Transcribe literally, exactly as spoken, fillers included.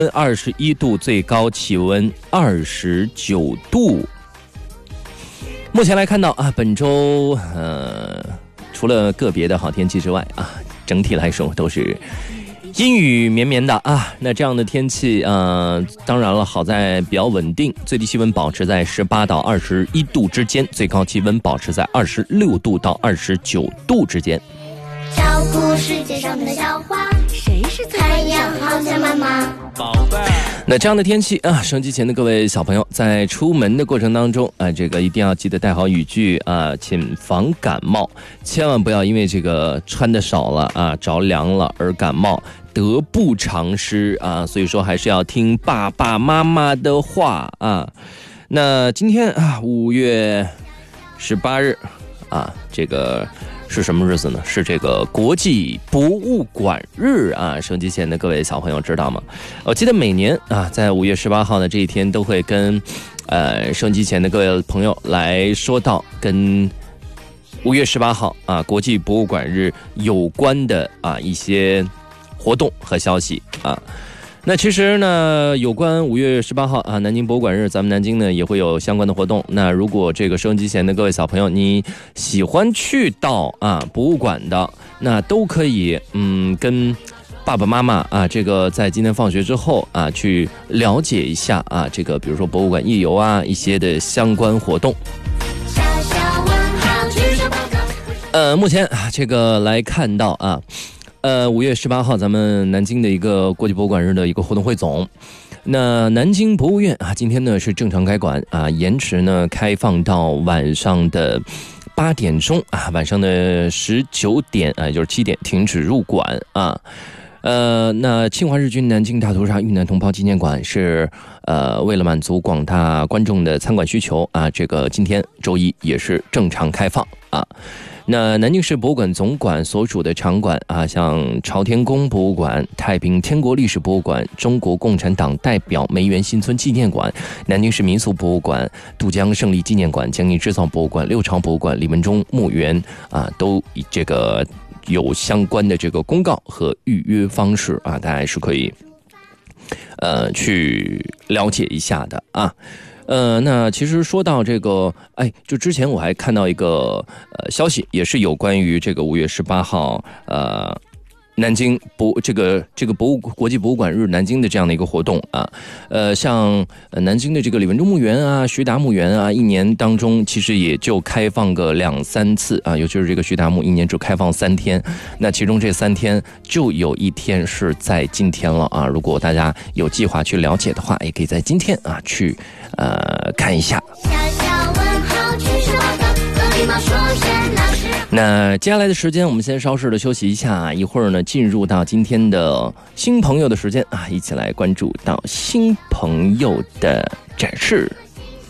二十一度，最高气温二十九度。目前来看到啊，本周呃，除了个别的好天气之外啊，整体来说都是阴雨绵绵的啊。那这样的天气呃，当然了，好在比较稳定，最低气温保持在十八到二十一度之间，最高气温保持在二十六度到二十九度之间。 照顾世界上的小花，谁是最太阳好像妈妈宝贝。那这样的天气啊，收音机前的各位小朋友，在出门的过程当中啊，这个一定要记得带好雨具啊，请防感冒，千万不要因为这个穿的少了啊，着凉了而感冒，得不偿失啊。所以说还是要听爸爸妈妈的话啊。那今天啊，五月十八日啊，这个是什么日子呢？是这个国际博物馆日啊！收音机前的各位小朋友知道吗？我记得每年啊，在五月十八号的这一天，都会跟呃收音机前的各位朋友来说到跟五月十八号啊国际博物馆日有关的啊一些活动和消息啊。那其实呢，有关五月十八号啊南京博物馆日，咱们南京呢也会有相关的活动。那如果这个收音机前的各位小朋友，你喜欢去到啊博物馆的，那都可以嗯跟爸爸妈妈啊这个在今天放学之后啊去了解一下啊这个比如说博物馆夜游啊一些的相关活动。 小小问号举手报告。 呃，目前啊这个来看到啊。呃，五月十八号，咱们南京的一个国际博物馆日的一个活动汇总。那南京博物院啊，今天呢是正常开馆啊，延迟呢开放到晚上的八点钟啊，晚上的十九点啊，也就是七点停止入馆啊。呃，那侵华日军南京大屠杀遇难同胞纪念馆是呃为了满足广大观众的参观需求啊，这个今天周一也是正常开放啊。那南京市博物馆总馆所属的场馆啊，像朝天宫博物馆、太平天国历史博物馆、中国共产党代表梅园新村纪念馆、南京市民俗博物馆、渡江胜利纪念馆、江阴制造博物馆、六朝博物馆、李文忠墓园啊，都这个有相关的这个公告和预约方式啊，大家是可以呃去了解一下的啊。呃，那其实说到这个，哎，就之前我还看到一个呃消息，也是有关于这个五月十八号，呃，南京博这个这个博物国际博物馆日南京的这样的一个活动啊，呃，像呃南京的这个李文忠墓园啊、徐达墓园啊，一年当中其实也就开放个两三次啊，尤其是这个徐达墓，一年只开放三天，那其中这三天就有一天是在今天了啊。如果大家有计划去了解的话，也可以在今天啊去呃看一下。 小小问号举手报告，和礼貌说声老师。 那接下来的时间，我们先稍事的休息一下，一会儿呢进入到今天的新朋友的时间啊，一起来关注到新朋友的展示。